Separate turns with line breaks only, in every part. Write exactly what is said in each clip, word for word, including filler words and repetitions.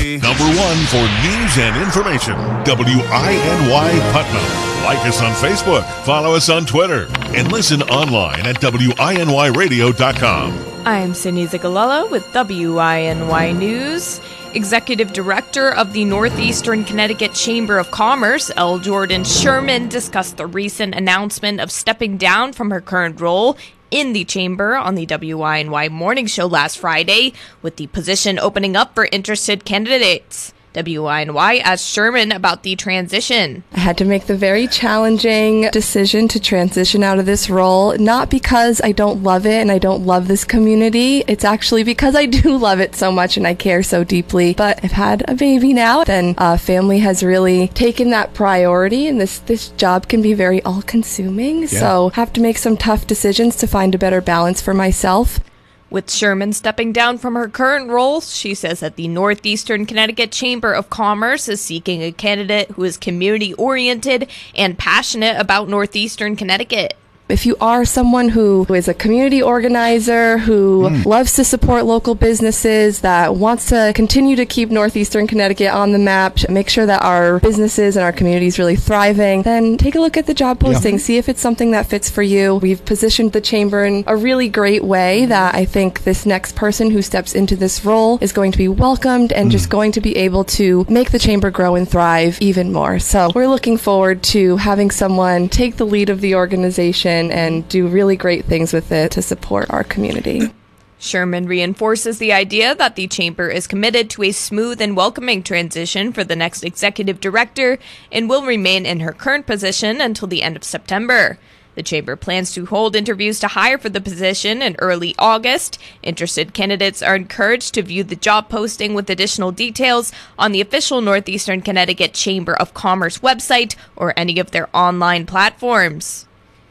Number one for news and information. W I N Y Putnam. Like us on Facebook, follow us on Twitter, and listen online at W I N Y radio dot com.
I'm Cindy Zigalella with W I N Y News. Executive Director of the Northeastern Connecticut Chamber of Commerce, L. Jordan Sherman, discussed the recent announcement of stepping down from her current role in the chamber on the W I N Y Morning Show last Friday, with the position opening up for interested candidates. W I N Y asked Sherman about the transition.
I had to make the very challenging decision to transition out of this role, not because I don't love it and I don't love this community. It's actually because I do love it so much and I care so deeply. But I've had a baby now, and uh, family has really taken that priority, and this, this job can be very all-consuming. Yeah. So I have to make some tough decisions to find a better balance for myself.
With Sherman stepping down from her current role, she says that the Northeastern Connecticut Chamber of Commerce is seeking a candidate who is community-oriented and passionate about Northeastern Connecticut.
If you are someone who is a community organizer, who mm. loves to support local businesses, that wants to continue to keep Northeastern Connecticut on the map, make sure that our businesses and our community is really thriving, then take a look at the job posting, yeah. see if it's something that fits for you. We've positioned the chamber in a really great way that I think this next person who steps into this role is going to be welcomed and mm. just going to be able to make the chamber grow and thrive even more. So we're looking forward to having someone take the lead of the organization and do really great things with it to support our community.
Sherman reinforces the idea that the chamber is committed to a smooth and welcoming transition for the next executive director and will remain in her current position until the end of September. The chamber plans to hold interviews to hire for the position in early August. Interested candidates are encouraged to view the job posting with additional details on the official Northeastern Connecticut Chamber of Commerce website or any of their online platforms.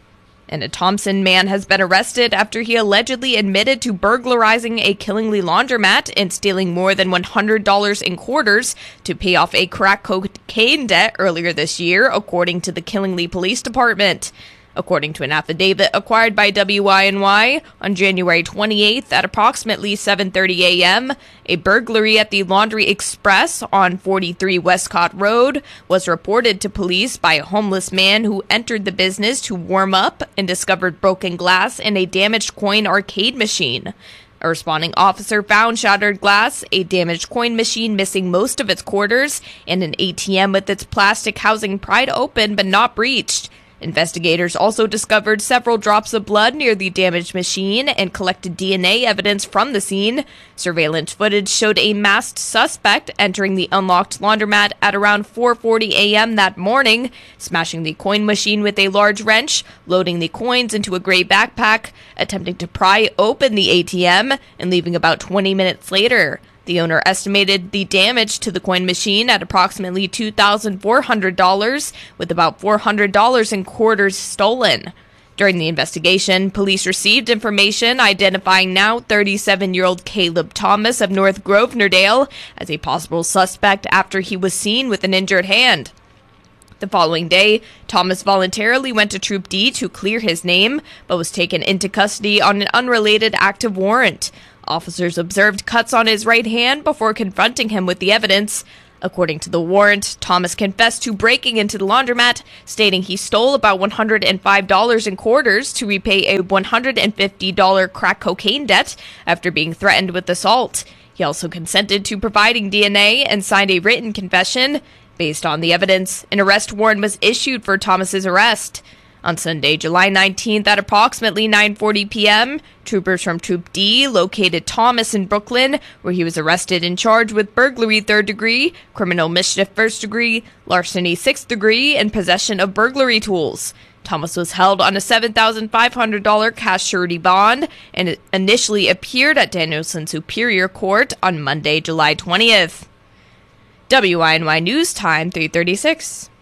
And a Thompson man has been arrested after he allegedly admitted to burglarizing a Killingly laundromat and stealing more than one hundred dollars in quarters to pay off a crack cocaine debt earlier this year, according to the Killingly Police Department. According to an affidavit acquired by W I N Y, on January twenty-eighth at approximately seven thirty a.m., a burglary at the Laundry Express on forty-three Westcott Road was reported to police by a homeless man who entered the business to warm up and discovered broken glass and a damaged coin arcade machine. A responding officer found shattered glass, a damaged coin machine missing most of its quarters, and an A T M with its plastic housing pried open but not breached. Investigators also discovered several drops of blood near the damaged machine and collected D N A evidence from the scene. Surveillance footage showed a masked suspect entering the unlocked laundromat at around four forty a.m. that morning, smashing the coin machine with a large wrench, loading the coins into a gray backpack, attempting to pry open the A T M, and leaving about twenty minutes later. The owner estimated the damage to the coin machine at approximately two thousand four hundred dollars, with about four hundred dollars in quarters stolen. During the investigation, police received information identifying now thirty-seven-year-old Caleb Thomas of North Grosvenordale as a possible suspect after he was seen with an injured hand. The following day, Thomas voluntarily went to Troop D to clear his name, but was taken into custody on an unrelated active warrant. Officers observed cuts on his right hand before confronting him with the evidence. According to the warrant, Thomas confessed to breaking into the laundromat, stating he stole about one hundred five dollars in quarters to repay a one hundred fifty dollars crack cocaine debt after being threatened with assault. He also consented to providing D N A and signed a written confession. Based on the evidence, an arrest warrant was issued for Thomas's arrest. On Sunday, July nineteenth at approximately nine forty p.m., troopers from Troop D located Thomas in Brooklyn, where he was arrested and charged with burglary third degree, criminal mischief first degree, larceny sixth degree, and possession of burglary tools. Thomas was held on a seven thousand five hundred dollars cash surety bond and initially appeared at Danielson Superior Court on Monday, July twentieth. W I N Y News Time, three thirty-six.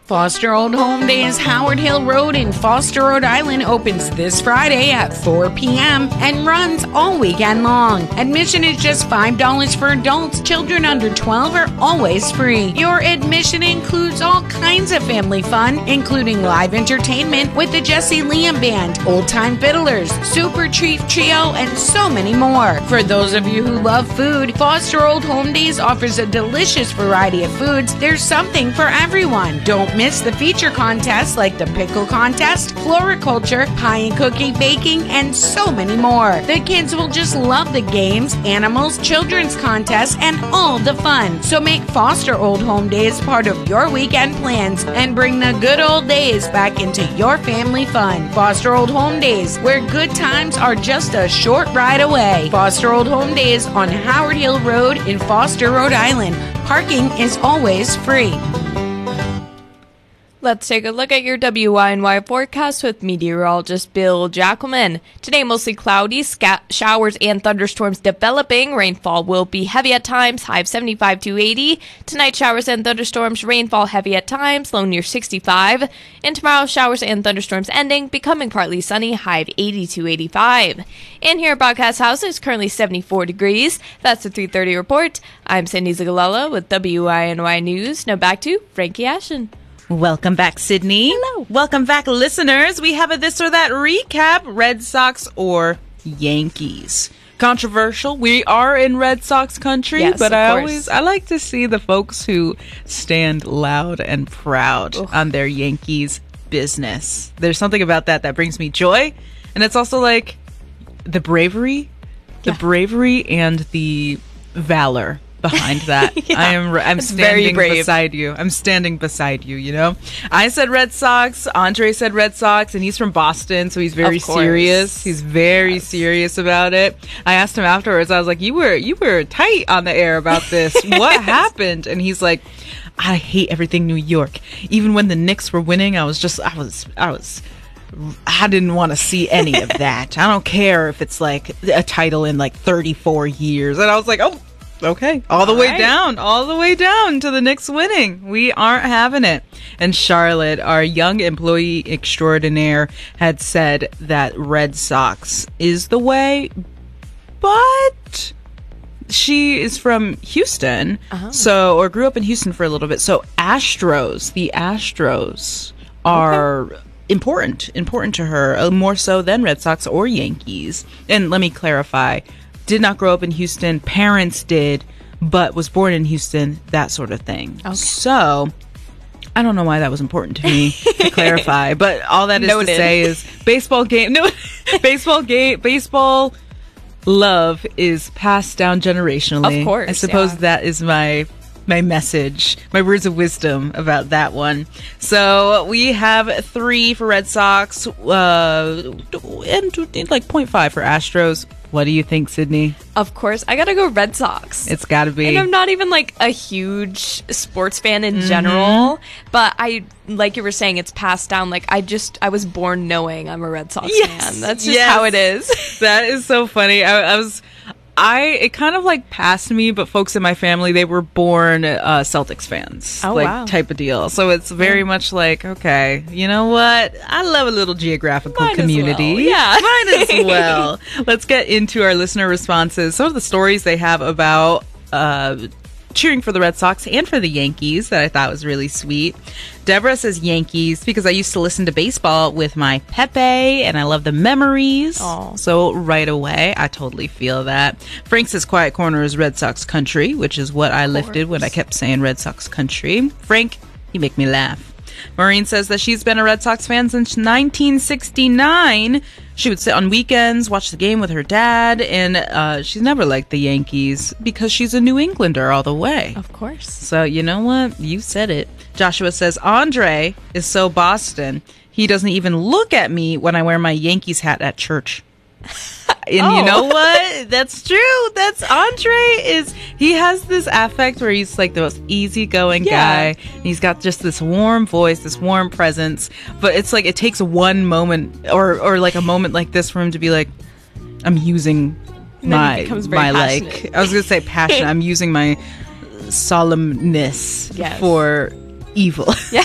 Foster Old Home Days Howard Hill Road in Foster, Rhode Island opens this Friday at four p.m. and runs all weekend long. Admission is just five dollars for adults. Children under twelve are always free. Your admission includes all kinds of family fun, including live entertainment with the Jesse Liam Band, Old Time Fiddlers, Super Treat Trio, and so many more. For those of you who love food, Foster Old Home Days offers a delicious variety of foods. There's something for everyone. Don't miss the feature contests like the pickle contest, floriculture, pie and cookie baking, and so many more. The kids will just love the games, animals, children's contests, and all the fun. So make Foster Old Home Days part of your weekend plans and bring the good old days back into your family fun. Foster Old Home Days, where good times are just a short ride away. Foster Old Home Days on Howard Hill Road in Foster, Rhode Island. Parking is always free.
Let's take a look at your W I N Y forecast with meteorologist Bill Jackelman. Today, mostly cloudy, sca- showers and thunderstorms developing. Rainfall will be heavy at times, high of seventy-five to eighty. Tonight, showers and thunderstorms, rainfall heavy at times, low near sixty-five. And tomorrow, showers and thunderstorms ending, becoming partly sunny, high of eighty to eighty-five. And here at Broadcast House, it's currently seventy-four degrees. That's the three thirty report. I'm Cindy Zagalella with W I N Y News. Now back to Frankie Ashton.
Welcome back, Sydney.
Hello.
Welcome back, listeners. We have a this or that recap, Red Sox or Yankees. Controversial. We are in Red Sox country,
yes,
but
of
I
course.
always I like to see the folks who stand loud and proud
Ugh.
on their Yankees business. There's something about that that brings me joy, and it's also like the bravery, the
Yeah.
bravery and the valor behind that.
Yeah,
I am I'm
it's very
standing
brave.
beside you. I'm standing beside you, you know? I said Red Sox, Andre said Red Sox, and he's from Boston, so he's very
Of course.
serious. He's very
Yes.
serious about it. I asked him afterwards, I was like, you were you were tight on the air about this. What happened? And he's like, I hate everything New York. Even when the Knicks were winning, I was just I was I was I didn't want to see any of that. I don't care if it's like a title in like thirty-four years. And I was like, oh, okay. All the
All
way
right.
down, all the way down to the Knicks winning. We aren't having it. And Charlotte, our young employee extraordinaire, had said that Red Sox is the way, but she is from Houston,
Oh.
so or grew up in Houston for a little bit. So Astros, the Astros are important, important to her, uh, more so than Red Sox or Yankees. And let me clarify. Did not grow up in Houston. Parents did, but was born in Houston, that sort of thing.
Okay.
So, I don't know why that was important to me to clarify, but all that is
Noted.
to say is baseball game, no, baseball game, baseball love is passed down generationally.
Of course,
I suppose
yeah.
that is my my message, my words of wisdom about that one. So we have three for Red Sox, uh, and like point five for Astros. What do you think, Sydney?
Of course, I gotta go Red Sox.
It's got to be.
And I'm not even like a huge sports fan in
Mm-hmm.
general, but I, like you were saying, it's passed down. Like I just, I was born knowing I'm a Red Sox
Yes,
fan. That's just
yes.
how it is.
That is so funny. I, I was, I it kind of like passed me, but folks in my family, they were born uh, Celtics fans,
Oh,
like
wow.
type of deal. So it's very much like, okay, you know what? I love a little geographical
Might as
community.
well, yeah.
Might as well. Let's get into our listener responses. Some of the stories they have about uh, cheering for the Red Sox and for the Yankees that I thought was really sweet. Deborah says Yankees because I used to listen to baseball with my Pepe and I love the memories.
Aw.
So right away, I totally feel that. Frank says Quiet Corner is Red Sox country, which is what I lifted when I kept saying Red Sox country. Frank, you make me laugh. Maureen says that she's been a Red Sox fan since nineteen sixty-nine. She would sit on weekends, watch the game with her dad, and uh, she's never liked the Yankees because she's a New Englander all the way.
Of course.
So, you know what? You said it. Joshua says, Andre is so Boston. He doesn't even look at me when I wear my Yankees hat at church. And
Oh.
you know what? That's true. That's Andre is, he has this affect where he's like the most easygoing
Yeah.
guy. And he's got just this warm voice, this warm presence. But it's like, it takes one moment or, or like a moment like this for him to be like, I'm using
And then he
my,
becomes very
my like,
passionate.
I was going to say passion. I'm using my solemnness
Yes.
for evil.
Yeah.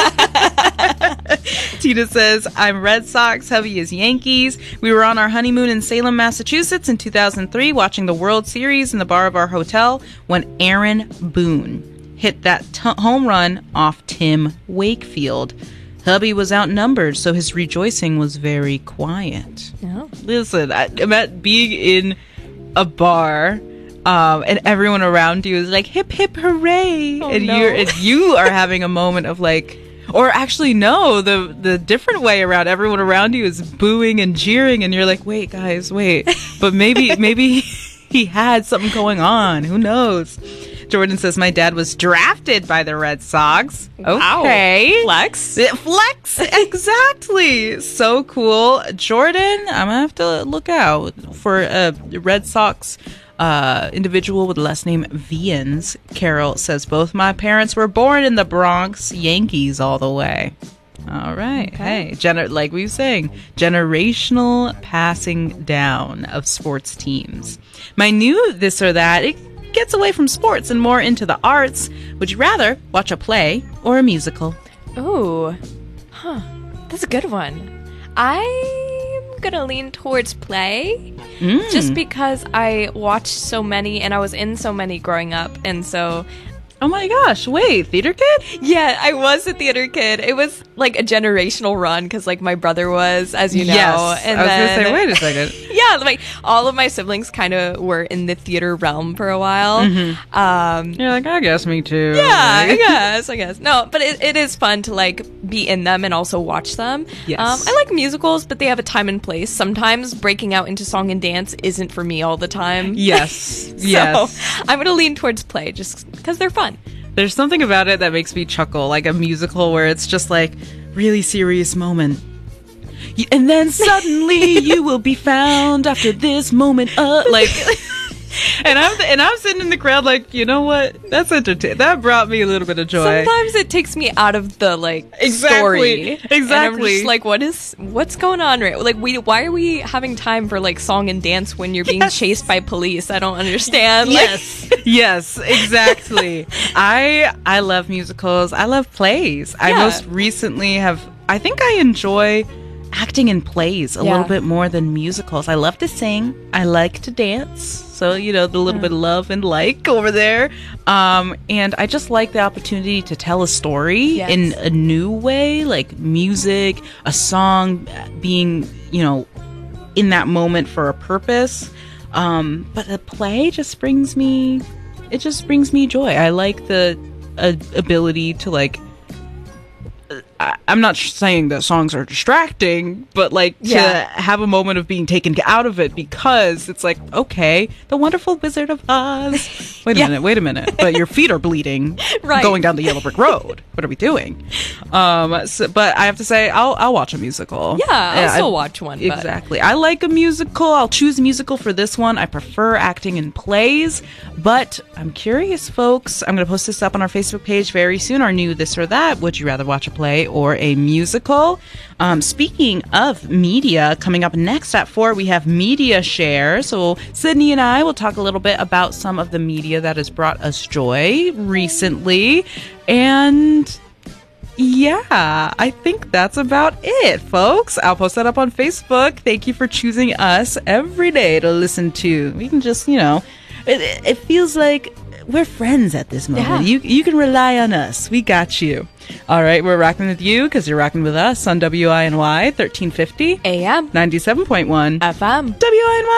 Tina says, I'm Red Sox, hubby is Yankees. We were on our honeymoon in Salem, Massachusetts in two thousand three watching the World Series in the bar of our hotel when Aaron Boone hit that t- home run off Tim Wakefield. Hubby was outnumbered, so his rejoicing was very quiet.
Oh.
Listen, I, I'm at being in a bar, um, and everyone around you is like, hip, hip, hooray.
Oh,
and,
no.
you're, and you are having a moment of like, or actually, no, the, the different way around. Everyone around you is booing and jeering, and you're like, wait, guys, wait. But maybe, maybe he had something going on. Who knows? Jordan says, my dad was drafted by the Red Sox.
Wow.
Okay.
Flex.
Flex. Exactly. So cool. Jordan, I'm going to have to look out for a Red Sox uh, individual with the last name Vians. Carol says, both my parents were born in the Bronx. Yankees all the way. All right.
Okay.
Hey, gener- like we were saying, generational passing down of sports teams. My new this or that, it gets away from sports and more into the arts. Would you rather watch a play or a musical?
Ooh. Huh. That's a good one. I'm gonna lean towards play.
Mm.
Just because I watched so many and I was in so many growing up. And so...
Oh my gosh, wait, theater kid?
Yeah, I was a theater kid. It was like a generational run because like my brother was, as you know.
Yes.
And
I was
then,
going to say, wait a second.
Yeah, like all of my siblings kind of were in the theater realm for a while.
Mm-hmm.
Um,
You're like, I guess me too.
yeah, I guess, I guess. No, but it, it is fun to like be in them and also watch them.
Yes.
Um, I like musicals, but they have a time and place. Sometimes breaking out into song and dance isn't for me all the time.
Yes. Yes.
So I'm going to lean towards play just because they're fun.
There's something about it that makes me chuckle, like a musical where it's just like, really serious moment. Y- And then suddenly you will be found after this moment. Uh, like, and I'm and I'm sitting in the crowd like, you know what? That's entertaining. That brought me a little bit of joy.
Sometimes it takes me out of the like
Exactly.
story.
Exactly.
And I'm just like, what is what's going on right? Like, we why are we having time for like song and dance when you're being
Yes.
chased by police? I don't understand. Like,
Yes. Yes, exactly. I I love musicals. I love plays. I
Yeah.
most recently have I think I enjoy acting in plays a
Yeah.
little bit more than musicals. I love to sing. I like to dance. So, you know, the little bit of love and like over there. Um, and I just like the opportunity to tell a story
Yes.
in a new way, like music, a song being, you know, in that moment for a purpose. Um, but a play just brings me, it just brings me joy. I like the uh, ability to like, I, I'm not saying that songs are distracting, but like to
Yeah.
have a moment of being taken out of it because it's like, okay, the wonderful Wizard of Oz. Wait a
Yeah.
minute, wait a minute. But your feet are bleeding
Right.
going down the yellow brick road. What are we doing? Um, so, but I have to say, I'll I'll watch a musical.
Yeah, I'll
I-
still watch one. But
Exactly. I like a musical. I'll choose a musical for this one. I prefer acting in plays, but I'm curious, folks. I'm going to post this up on our Facebook page very soon. Our new This or That. Would you rather watch a play or a musical? Um, speaking of media, coming up next at four, we have Media Share. So Sydney and I will talk a little bit about some of the media that has brought us joy recently. And yeah, I think that's about it, folks. I'll post that up on Facebook. Thank you for choosing us every day to listen to. We can just, you know, it, it feels like we're friends at this moment.
Yeah.
You you can rely on us. We got you. All right, we're rocking with you because you're rocking with us on W I N Y thirteen fifty
A M
ninety-seven point one
F M
W I N Y.